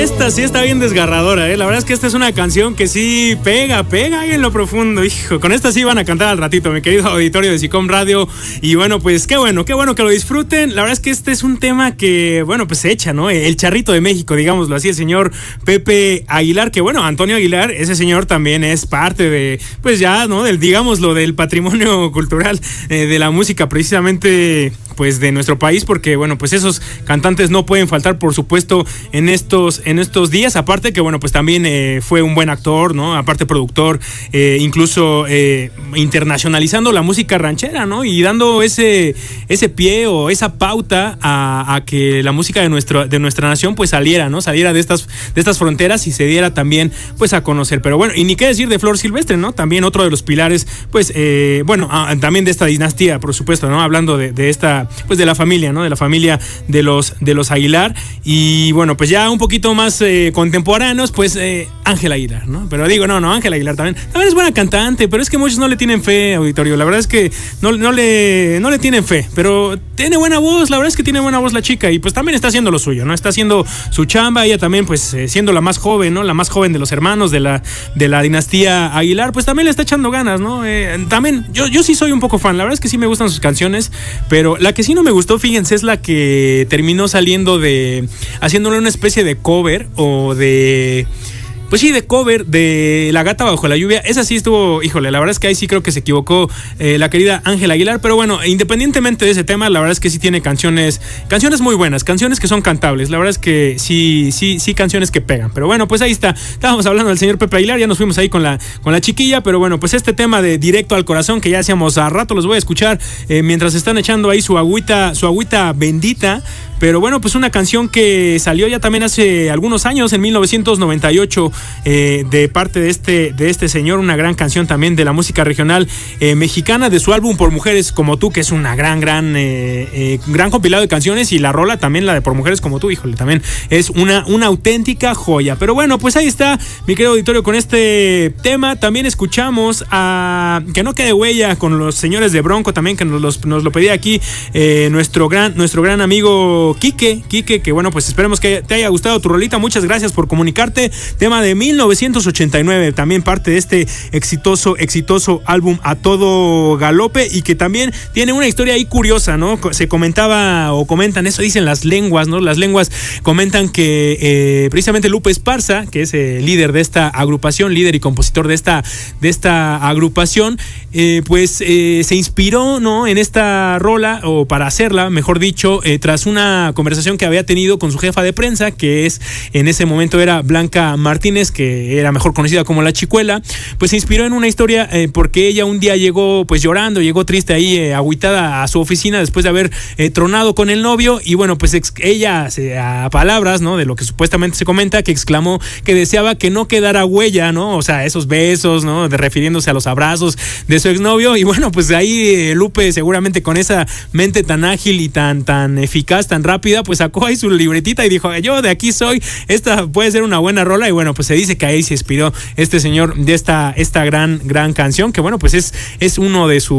Esta sí está bien desgarradora, La verdad es que esta es una canción que sí pega ahí en lo profundo, hijo. Con esta sí van a cantar al ratito, mi querido auditorio de SICOM Radio. Y bueno, pues qué bueno que lo disfruten. La verdad es que este es un tema que, bueno, pues se echa, ¿no? El charrito de México, digámoslo así, el señor Pepe Aguilar, que bueno, Antonio Aguilar, ese señor también es parte de, pues ya, ¿no? Del patrimonio cultural de la música, precisamente, pues de nuestro país, porque bueno, pues esos cantantes no pueden faltar, por supuesto, en estos días. Aparte que bueno, pues también fue un buen actor, ¿no? Aparte productor, incluso internacionalizando la música ranchera, ¿no? Y dando ese pie o esa pauta a que la música de nuestra nación pues saliera, ¿no? Saliera de estas fronteras y se diera también pues a conocer. Pero bueno, y ni qué decir de Flor Silvestre, ¿no? También otro de los pilares, pues también de esta dinastía, por supuesto, ¿no? Hablando de esta, pues de la familia, ¿no? De la familia de los Aguilar. Y bueno, pues ya un poquito más contemporáneos, pues Ángela Aguilar, ¿no? Pero digo, no, Ángela Aguilar también es buena cantante, pero es que muchos no le tienen fe, auditorio. La verdad es que no le tienen fe, pero tiene buena voz, la verdad es que tiene buena voz la chica, y pues también está haciendo lo suyo, ¿no? Está haciendo su chamba, ella también, pues siendo la más joven, ¿no? La más joven de los hermanos de la dinastía Aguilar, pues también le está echando ganas, ¿no? También, yo sí soy un poco fan, la verdad es que sí me gustan sus canciones, pero la que sí no me gustó, fíjense, es la que terminó saliendo haciéndole una especie de cover o de... Pues sí, de cover de La Gata Bajo la Lluvia. Esa sí estuvo, híjole, la verdad es que ahí sí creo que se equivocó la querida Ángela Aguilar. Pero bueno, independientemente de ese tema, la verdad es que sí tiene canciones muy buenas, canciones que son cantables. La verdad es que sí canciones que pegan. Pero bueno, pues ahí está. Estábamos hablando del señor Pepe Aguilar, ya nos fuimos ahí con la chiquilla. Pero bueno, pues este tema de Directo al Corazón, que ya hacíamos a rato, los voy a escuchar mientras están echando ahí su agüita bendita. Pero bueno, pues una canción que salió ya también hace algunos años, en 1998, de parte de este señor, una gran canción también de la música regional mexicana, de su álbum Por Mujeres Como Tú, que es una gran compilado de canciones, y la rola también, la de Por Mujeres Como Tú, híjole, también es una auténtica joya. Pero bueno, pues ahí está, mi querido auditorio, con este tema. También escuchamos a Que No Quede Huella con los señores de Bronco, también, que nos lo pedía aquí nuestro gran amigo Quique, que bueno, pues esperemos que te haya gustado tu rolita. Muchas gracias por comunicarte. Tema de 1989, también parte de este exitoso álbum A Todo Galope, y que también tiene una historia ahí curiosa, ¿no? Se comentaba o comentan, eso dicen las lenguas, ¿no? Las lenguas comentan que precisamente Lupe Esparza, que es líder de esta agrupación, líder y compositor de esta agrupación, pues se inspiró, ¿no? En esta rola, o para hacerla, mejor dicho, tras una conversación que había tenido con su jefa de prensa, que en ese momento era Blanca Martínez, que era mejor conocida como La Chicuela. Pues se inspiró en una historia porque ella un día llegó pues llorando, llegó triste ahí, agüitada a su oficina después de haber tronado con el novio, y bueno, pues ella, a palabras, ¿no? De lo que supuestamente se comenta, que exclamó que deseaba que no quedara huella, ¿no? O sea, esos besos, ¿no? Refiriéndose a los abrazos de su exnovio. Y bueno, pues ahí Lupe, seguramente con esa mente tan ágil y tan eficaz, tan rápida, pues sacó ahí su libretita y dijo: yo de aquí soy, esta puede ser una buena rola. Y bueno, pues se dice que ahí se inspiró este señor de esta gran canción, que bueno, pues es uno de sus